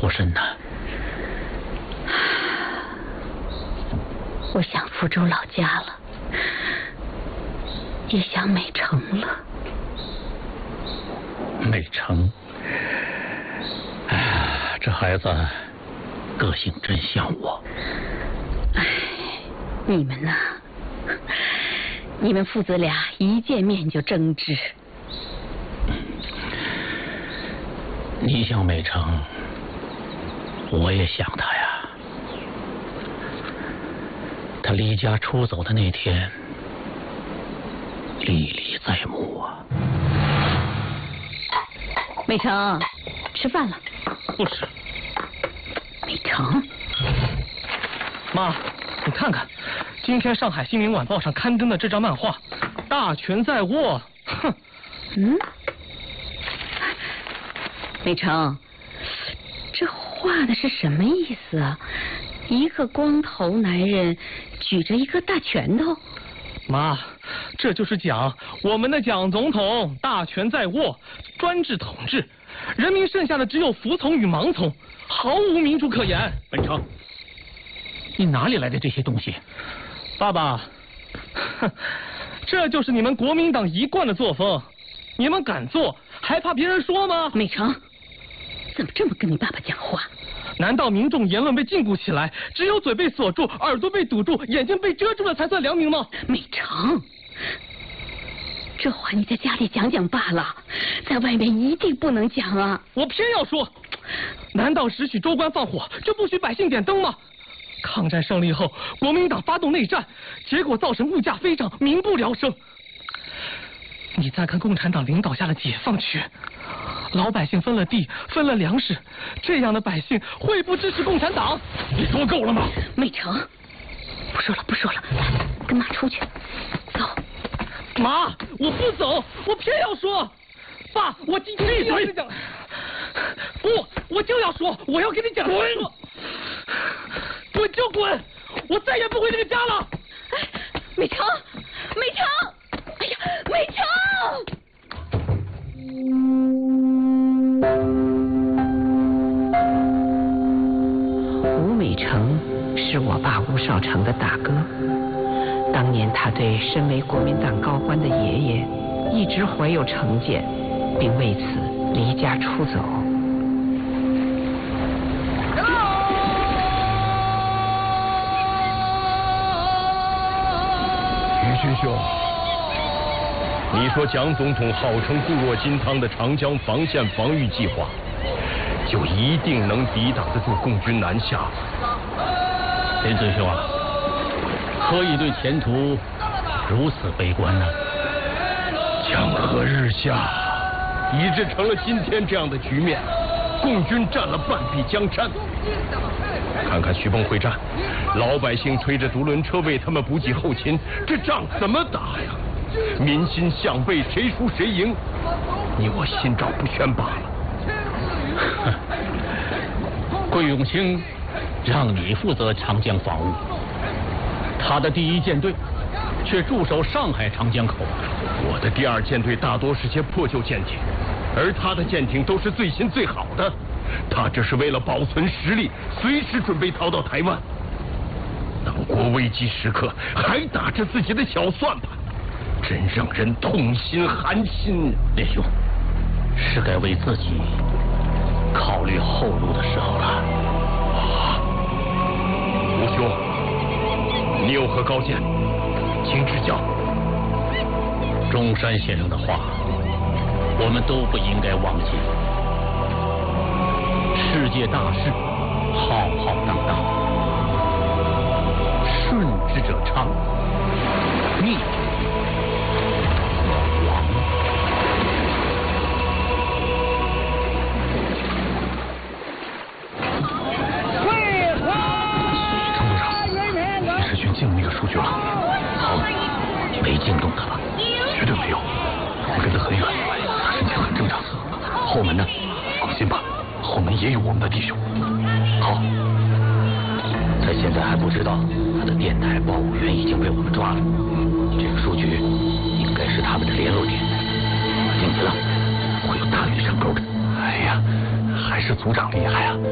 脱身呢？ 我想福州老家了，也想美城了。 美城，这孩子个性真像我。 你们呐，你们父子俩一见面就争执。 你想美城，我也想他呀。他离家出走的那天，历历在目啊。 美城，吃饭了。 不吃。 美城， 妈，你看看，今天上海新民晚报上刊登的这张漫画，大权在握。哼。 美城，这画的是什么意思啊？一个光头男人举着一个大拳头。 妈，这就是蒋，我们的蒋总统，大权在握，专制统治，人民剩下的只有服从与盲从，毫无民主可言。 文成，你哪里来的这些东西？ 爸爸，这就是你们国民党一贯的作风，你们敢做，还怕别人说吗？ 美成，怎么这么跟你爸爸讲话？ 难道民众言论被禁锢起来，只有嘴被锁住，耳朵被堵住，眼睛被遮住了才算良民吗？ 美成，这话你在家里讲讲罢了，在外面一定不能讲啊！ 我偏要说，难道只许州官放火，就不许百姓点灯吗？抗战胜利后，国民党发动内战，结果造成物价飞涨，民不聊生。你再看共产党领导下的解放区，老百姓分了地，分了粮食，这样的百姓会不支持共产党？你说够了吗？ 美成，不说了，不说了，来，跟妈出去，走。 妈，我不走，我偏要说。爸，我今天一定要跟你讲。不，我就要说，我要跟你讲。滚！滚就滚！我再也不回这个家了。 哎，美成，美成，哎呀，美成！吴美成是我爸吴少成的大哥，当年他对身为国民党高官的爷爷一直怀有成见，并为此离家出走。 于军兄，你说蒋总统号称固若金汤的长江防线防御计划，就一定能抵挡得住共军南下？ 林尊兄啊，何以对前途如此悲观呢？ 江河日下，以致成了今天这样的局面。共军占了半壁江山。看看徐蚌会战，老百姓推着独轮车为他们补给后勤，这仗怎么打呀？民心向背，谁输谁赢，你我心照不宣罢了。 桂永清让你负责长江防务，他的第一舰队却驻守上海长江口。 我的第二舰队大多是些破旧舰艇，而他的舰艇都是最新最好的。他这是为了保存实力，随时准备逃到台湾。党国危机时刻还打着自己的小算盘，真让人痛心寒心。 林兄，是该为自己考虑后路的时候了。 吴兄，你有何高见，请指教。 中山先生的话，我们都不应该忘记。世界大事，浩浩荡荡，顺之者昌，逆者亡。 程部长，你是去进那个数据了？ 好，没惊动他吧？ 绝对没有，我离得很远，他神情很正常。后门呢？放心吧，后门也有我们的弟兄。好， 他现在还不知道他的电台报务员已经被我们抓了。这个数据应该是他们的联络点，听起来会有大鱼上钩的。 哎呀，还是组长厉害啊！